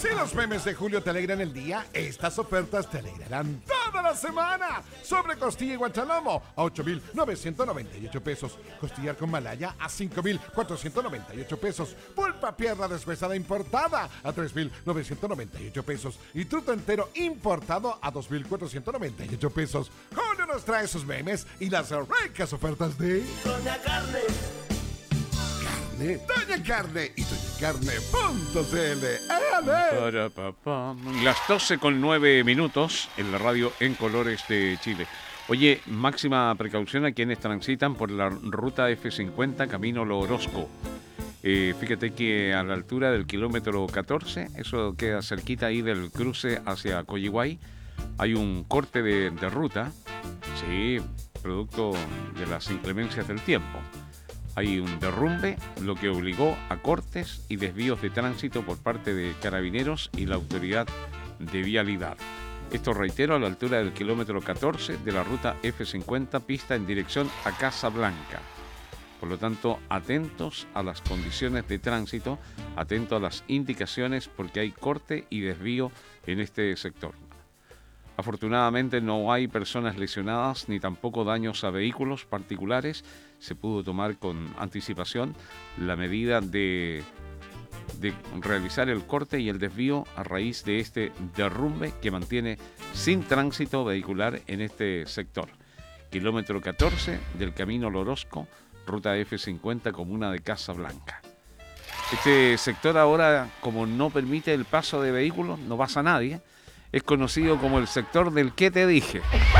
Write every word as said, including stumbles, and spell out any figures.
Si los memes de Julio te alegran el día, estas ofertas te alegrarán toda la semana. Sobre costilla y guachalomo a ocho mil novecientos noventa y ocho pesos. Costillar con malaya a cinco mil cuatrocientos noventa y ocho pesos. Pulpa pierna deshuesada importada a tres mil novecientos noventa y ocho pesos. Y truto entero importado a dos mil cuatrocientos noventa y ocho pesos. Julio nos trae sus memes y las ricas ofertas de Doña Carne. Doña Carne y doña carne punto c l. Para, pa, pa. Las doce con nueve minutos en la radio en colores de Chile. Oye, máxima precaución a quienes transitan por la ruta F cincuenta camino Lo Orozco. Eh, fíjate que a la altura del kilómetro catorce, eso queda cerquita ahí del cruce hacia Coyihuay, hay un corte de, de ruta, sí, producto de las inclemencias del tiempo. Hay un derrumbe, lo que obligó a cortes y desvíos de tránsito por parte de carabineros y la autoridad de vialidad. Esto, reitero, a la altura del kilómetro catorce de la ruta F cincuenta, pista en dirección a Casablanca. Por lo tanto, atentos a las condiciones de tránsito, atentos a las indicaciones, porque hay corte y desvío en este sector. Afortunadamente no hay personas lesionadas ni tampoco daños a vehículos particulares. Se pudo tomar con anticipación la medida de, de realizar el corte y el desvío a raíz de este derrumbe que mantiene sin tránsito vehicular en este sector. Kilómetro catorce del camino Lo Orozco, ruta F cincuenta, comuna de Casablanca. Este sector ahora, como no permite el paso de vehículos, no pasa nadie. Es conocido como el sector del que te dije.